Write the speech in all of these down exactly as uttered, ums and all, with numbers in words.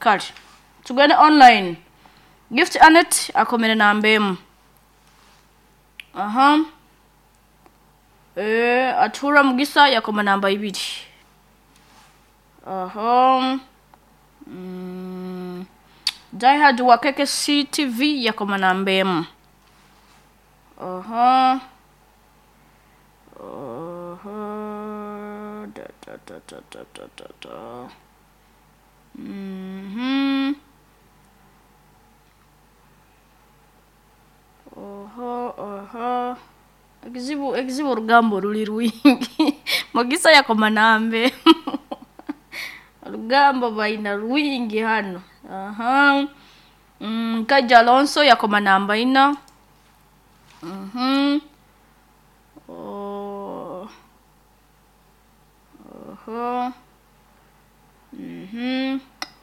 kali tugende online. Gift Anet akomere nambemu. Aha. Eh, Atura Mugisa yakoma namba ibiri. Aha. Mm. Diehard wa K K C T V yakoma nambemu. Aha. Aha. Da da da da da da da da. Mhm. Oho, oho. Exibu, exibu rugambo ruli rwingi. Mugisa yakoma nambe. Rugambo baina rwingi hano. Aha. Mm, Kaja Alonso yakoma namba ina. Mhm. Oh. Oho. Mhm.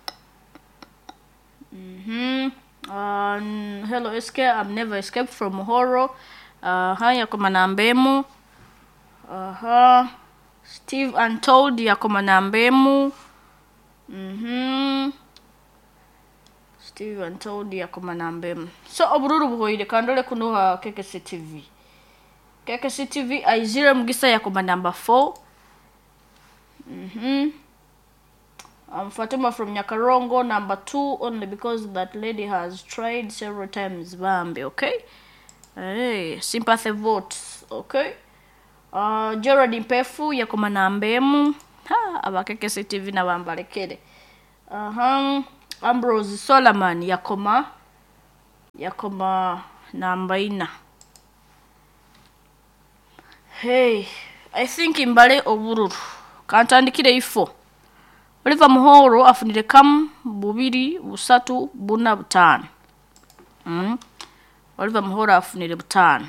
Mhm. Um, hello S K, I've never escaped from horror. Uh, haya yakoma nambemu. Aha. Steve Untold yakoma nambemu. Mhm. Steve Untold yakoma nambemu. So obururu buhoire kandole kuno ha K K C T V. K K C T V Aizira Mugisa yakoma number four. Mhm. Um, Fatima from Nyakarongo, number two, only because that lady has tried several times. Bambi, okay? Hey, sympathy votes, okay? Uh, Geraldine Pefu, yakoma nambemu. Ha, aba K K C T V na bambalekele. Uh-huh. Ambrose Solomon, yakoma. Yakoma namba ina. Hey, I think imbale obururu. Kantandikire ifo. Oliver Muhoro afunire kam bubiri busatu buna butano. Mm. Oliver Muhoro afunire butano.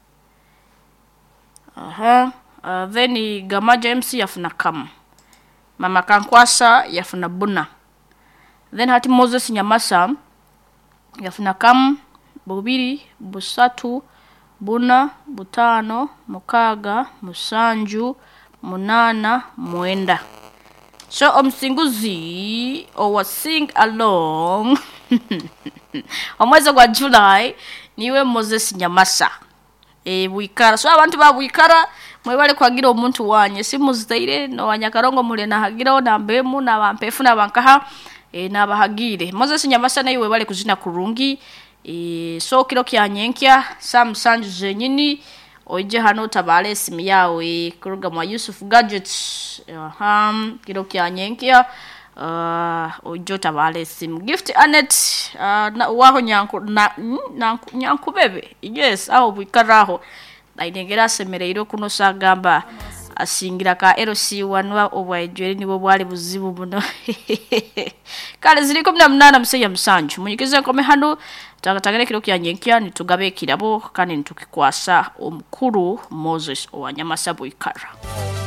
Aha. Uh, then Gama James yafuna kam. Mama Kankwasa yafuna buna. Then hati Moses Nyamasa yafuna kam bubiri busatu buna butano mukaga musanju munana mwenda. So omusinguzi owa sing along omwezi gwa July niwe Moses Nyamasa e buikara. So abantu ba buikara mwebale kwagira omuntu wanye simuzitaire no Wanyakarongo mule na hagira nambemu na bampefu na bankaha e nabahagire. Moses Nyamasa nayo webale kuzina kurungi e so kilo kyanyenkya Sam Sanju zenyini oje hano tabale simu yawe kuruga mwa Yusuf Gadgets. Aha, kilo kyanyenkya uh ojo tabale simu. Gift Anet uh, na waho nyanku na, na nyanku bebe. Yes, aho bikaraho nainegera semereiro kuno sagamba asingira ka L C wanwa obwajere nibo bwali buzibu buno. Kale ziri kumi na munana museya musanju munyikize kome hano takatagere kilo kyanyenkya nitugabe kirabo kandi nitukikwasa omukuru Moses Owanyamasa Buikara.